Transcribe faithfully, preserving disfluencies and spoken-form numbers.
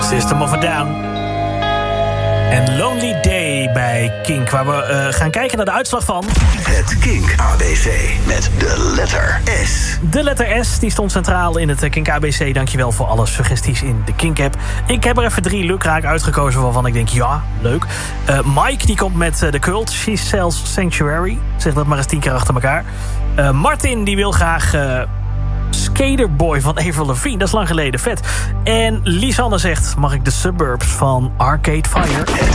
System of a Down. En Lonely Day bij Kink, waar we uh, gaan kijken naar de uitslag van... Het Kink A B C met de letter S. De letter S, die stond centraal in het Kink A B C. Dankjewel voor alle suggesties in de Kink-app. Ik heb er even drie lukraak uitgekozen waarvan ik denk, ja, leuk. Uh, Mike, die komt met uh, The Cult, She Sells Sanctuary. Zeg dat maar eens tien keer achter elkaar. Uh, Martin, die wil graag... Uh, Skaterboy van Avril Lavigne, dat is lang geleden, vet. En Lisanne zegt, mag ik de Suburbs van Arcade Fire? Het